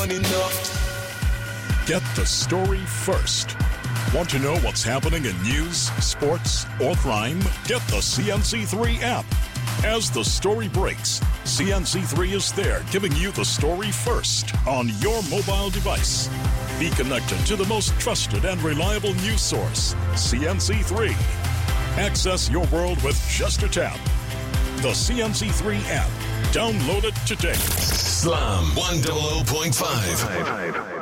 Get the story first. Want to know what's happening in news, sports, or crime? Get the CNC3 app. As the story breaks, CNC3 is there giving you the story first on your mobile device. Be connected to the most trusted and reliable news source, CNC3. Access your world with just a tap. The CNC3 app. Download it today. Slam 100.5.